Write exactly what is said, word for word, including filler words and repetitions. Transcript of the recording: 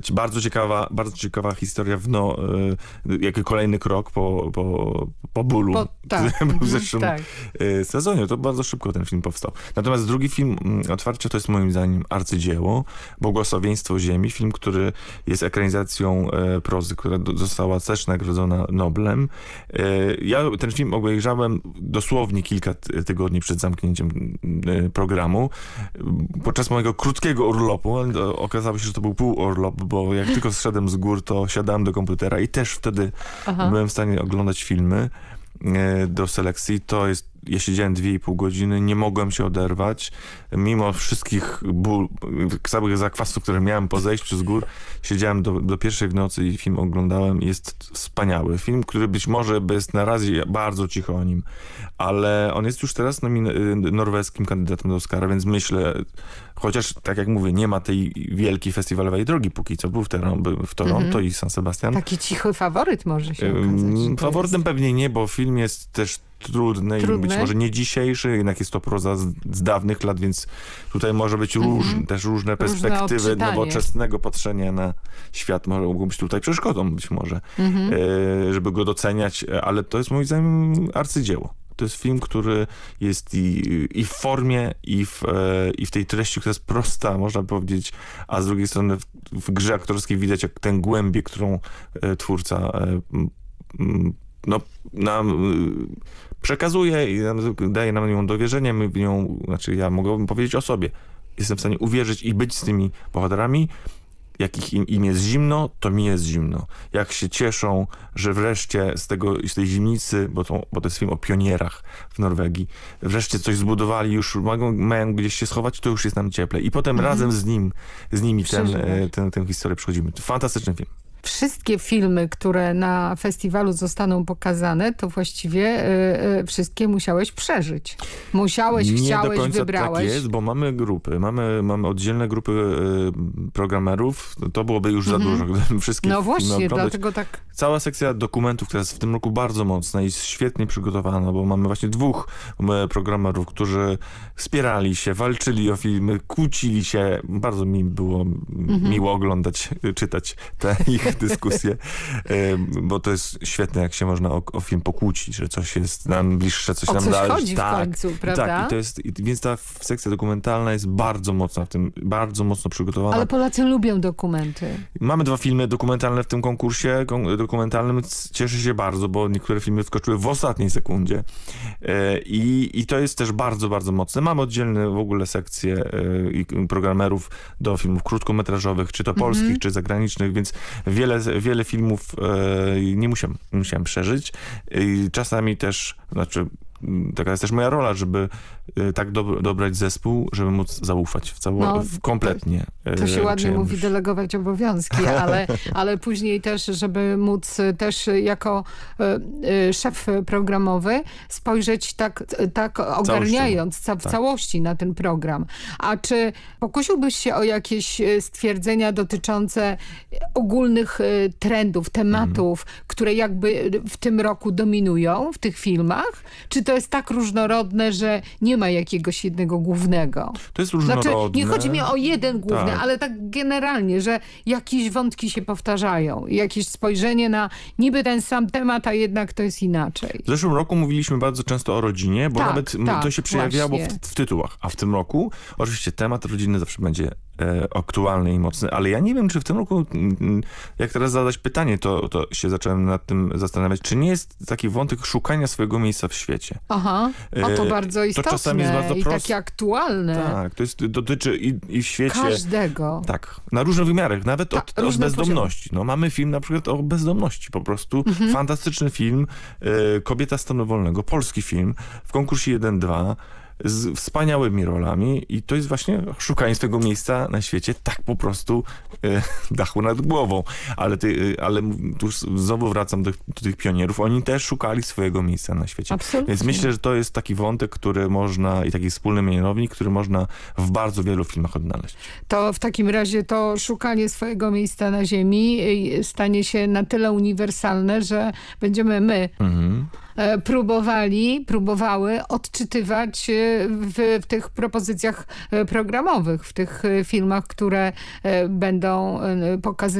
Bardzo ciekawa, bardzo ciekawa historia w no, jako kolejny krok po, po, po bólu, po, tak. który był w zeszłym tak. sezonie. To bardzo szybko ten film powstał. Natomiast drugi film, Otwarcie, to jest moim zdaniem arcydzieło. Błogosławieństwo Ziemi. Film, który jest ekranizacją e, prozy, która do, została też nagrodzona Noblem. E, ja ten film obejrzałem dosłownie kilka tygodni przed zamknięciem e, programu. Podczas mojego krótkiego urlopu, okazało się, że to był półurlop, bo jak tylko zszedłem z gór, to siadałem do komputera i też wtedy Aha. byłem w stanie oglądać filmy e, do selekcji. To jest Ja siedziałem dwie i pół godziny, nie mogłem się oderwać. Mimo wszystkich ból, całych zakwasów, które miałem po zejściu z gór, siedziałem do, do pierwszej w nocy i film oglądałem. Jest wspaniały. Film, który być może jest na razie bardzo cicho o nim, ale on jest już teraz nomin- norweskim kandydatem do Oscara, więc myślę, chociaż tak jak mówię, nie ma tej wielkiej festiwalowej drogi póki co. Był w, Ter- w Toronto mm-hmm. i San Sebastian. Taki cichy faworyt może się okazać. Faworytem jest... pewnie nie, bo film jest też trudny, trudny i być może nie dzisiejszy, jednak jest to proza z, z dawnych lat, więc tutaj może być róż, mm-hmm. też różne perspektywy różne nowoczesnego patrzenia na świat mogą być tutaj przeszkodą być może, mm-hmm. e, żeby go doceniać, ale to jest moim zdaniem arcydzieło. To jest film, który jest i, i w formie, i w, e, i w tej treści, która jest prosta, można powiedzieć, a z drugiej strony w, w grze aktorskiej widać jak tę głębię, którą e, twórca e, m, no, nam przekazuje i daje nam ją dowierzenie. My w nią, znaczy ja mogłbym powiedzieć o sobie. Jestem w stanie uwierzyć i być z tymi bohaterami. Jak ich im, im jest zimno, to mi jest zimno. Jak się cieszą, że wreszcie z tego, z tej zimnicy, bo to, bo to jest film o pionierach w Norwegii, wreszcie coś zbudowali, już mogą, mają gdzieś się schować, to już jest nam cieplej. I potem mhm. razem z nim, z nimi ten, ten, tę historię przechodzimy. Fantastyczny film. Wszystkie filmy, które na festiwalu zostaną pokazane, to właściwie y, y, wszystkie musiałeś przeżyć. Musiałeś, nie chciałeś, do końca wybrałeś. Tak jest, bo mamy grupy, mamy, mamy oddzielne grupy y, programerów. To byłoby już za mm-hmm. dużo, gdybym wszystkie No właśnie, oglądać. dlatego tak... Cała sekcja dokumentów, która jest w tym roku bardzo mocna i świetnie przygotowana, bo mamy właśnie dwóch programerów, którzy wspierali się, walczyli o filmy, kłócili się. Bardzo mi było mm-hmm. miło oglądać, czytać te ich dyskusje, bo to jest świetne, jak się można o, o film pokłócić, że coś jest nam bliższe, coś o nam coś dalej. chodzi tak, w końcu, prawda? Tak, i to jest, więc ta sekcja dokumentalna jest bardzo mocna w tym, bardzo mocno przygotowana. Ale Polacy lubią dokumenty. Mamy dwa filmy dokumentalne w tym konkursie dokumentalnym. Cieszę się bardzo, bo niektóre filmy wskoczyły w ostatniej sekundzie. I, i to jest też bardzo, bardzo mocne. Mamy oddzielne w ogóle sekcje programerów do filmów krótkometrażowych, czy to polskich, mm-hmm. czy zagranicznych, więc wiele, wiele filmów nie musiałem, nie musiałem przeżyć. I czasami też, znaczy taka jest też moja rola, żeby tak do, dobrać zespół, żeby móc zaufać w cało, no, w kompletnie. To, to się ładnie mówi delegować obowiązki, ale, ale później też, żeby móc też jako y, szef programowy spojrzeć tak, tak ogarniając ca w tak. całości na ten program. A czy pokusiłbyś się o jakieś stwierdzenia dotyczące ogólnych trendów, tematów, mm. które jakby w tym roku dominują w tych filmach? Czy to jest tak różnorodne, że nie ma jakiegoś jednego głównego? To jest różnorodne. Znaczy, nie chodzi mi o jeden główny, tak. ale tak generalnie, że jakieś wątki się powtarzają. Jakieś spojrzenie na niby ten sam temat, a jednak to jest inaczej. W zeszłym roku mówiliśmy bardzo często o rodzinie, bo tak, nawet tak, to się przejawiało w, w tytułach. A w tym roku oczywiście temat rodziny zawsze będzie e, aktualny i mocny, ale ja nie wiem, czy w tym roku, jak teraz zadać pytanie, to, to się zacząłem nad tym zastanawiać, czy nie jest taki wątek szukania swojego miejsca w świecie. Aha, o to bardzo istotne to czasami jest bardzo i proste. takie aktualne. Tak, to jest, dotyczy i, i w świecie... Każdego. Tak, na różnych wymiarach, nawet Ta, od, od bezdomności. No, mamy film na przykład o bezdomności, po prostu mhm. fantastyczny film, y, Kobieta stanu wolnego, polski film, w konkursie jeden dwa, z wspaniałymi rolami i to jest właśnie szukanie swojego miejsca na świecie, tak po prostu e, dachu nad głową. Ale, ty, ale tu znowu wracam do, do tych pionierów. Oni też szukali swojego miejsca na świecie. Absolutnie. Więc myślę, że to jest taki wątek, który można i taki wspólny mianownik, który można w bardzo wielu filmach odnaleźć. To w takim razie to szukanie swojego miejsca na ziemi stanie się na tyle uniwersalne, że będziemy my mhm. próbowali, próbowały odczytywać w, w tych propozycjach programowych, w tych filmach, które będą pokazywane